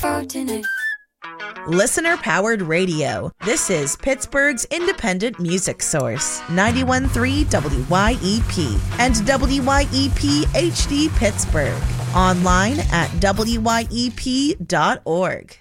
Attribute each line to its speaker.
Speaker 1: Fortinet.
Speaker 2: Listener-powered radio. This is Pittsburgh's independent music source, 91.3 WYEP and WYEP HD Pittsburgh. Online at WYEP.org.